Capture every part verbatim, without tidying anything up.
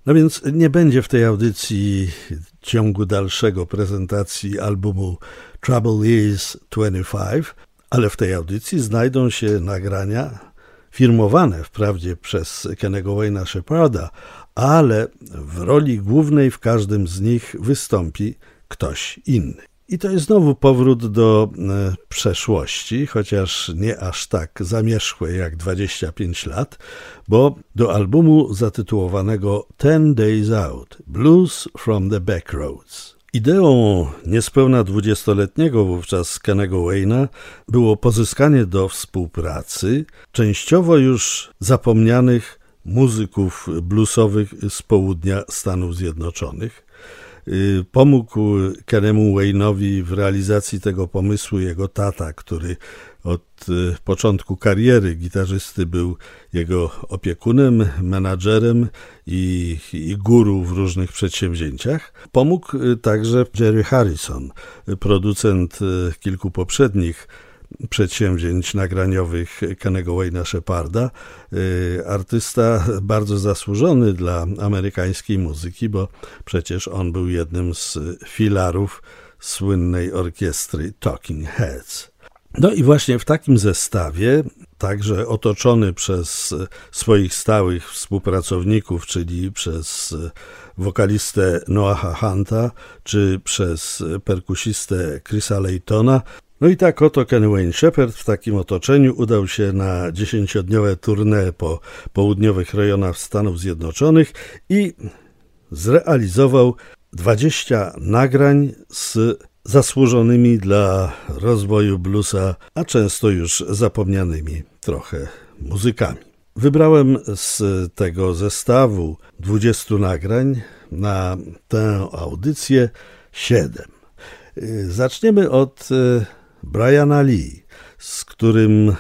No więc nie będzie w tej audycji ciągu dalszego prezentacji albumu Trouble Is dwadzieścia pięć, ale w tej audycji znajdą się nagrania firmowane wprawdzie przez Kennego Wayna Shepharda, ale w roli głównej w każdym z nich wystąpi ktoś inny. I to jest znowu powrót do e, przeszłości, chociaż nie aż tak zamierzchłej jak dwadzieścia pięć lat, bo do albumu zatytułowanego Ten Days Out – Blues from the Backroads. Ideą niespełna dwudziestoletniego wówczas Kennego Wayna było pozyskanie do współpracy częściowo już zapomnianych muzyków bluesowych z południa Stanów Zjednoczonych. Pomógł Kennemu Wayne'owi w realizacji tego pomysłu jego tata, który od początku kariery gitarzysty był jego opiekunem, menadżerem i, i guru w różnych przedsięwzięciach. Pomógł także Jerry Harrison, producent kilku poprzednich przedsięwzięć nagraniowych Kennego Wayna Shepharda, artysta bardzo zasłużony dla amerykańskiej muzyki, bo przecież on był jednym z filarów słynnej orkiestry Talking Heads. No i właśnie w takim zestawie, także otoczony przez swoich stałych współpracowników, czyli przez wokalistę Noaha Hunta, czy przez perkusistę Chrisa Laytona, no i tak oto Kenny Wayne Shepherd w takim otoczeniu udał się na dziesięciodniowe tournée po południowych rejonach Stanów Zjednoczonych i zrealizował dwadzieścia nagrań z zasłużonymi dla rozwoju bluesa, a często już zapomnianymi trochę muzykami. Wybrałem z tego zestawu dwudziestu nagrań na tę audycję siedem. Zaczniemy od Briana Lee, z którym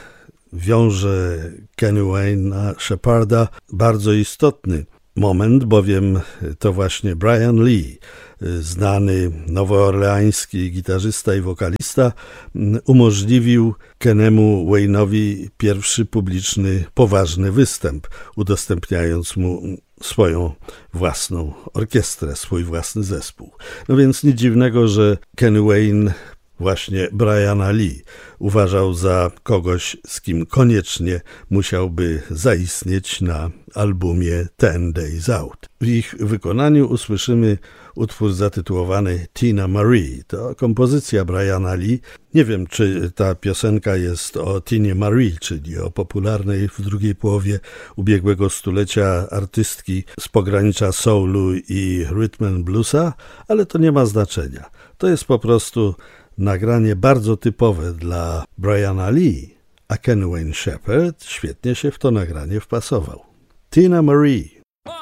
wiąże Kenny Wayne'a Shepharda bardzo istotny moment, bowiem to właśnie Brian Lee, znany nowoorleański gitarzysta i wokalista, umożliwił Kennemu Wayne'owi pierwszy publiczny, poważny występ, udostępniając mu swoją własną orkiestrę, swój własny zespół. No więc nic dziwnego, że Kenny Wayne właśnie Briana Lee uważał za kogoś, z kim koniecznie musiałby zaistnieć na albumie Ten Days Out. W ich wykonaniu usłyszymy utwór zatytułowany Tina Marie. To kompozycja Briana Lee. Nie wiem, czy ta piosenka jest o Tinie Marie, czyli o popularnej w drugiej połowie ubiegłego stulecia artystki z pogranicza soulu i rhythm and bluesa, ale to nie ma znaczenia. To jest po prostu nagranie bardzo typowe dla Briana Lee, a Kenny Wayne Shepherd świetnie się w to nagranie wpasował. Tina Marie.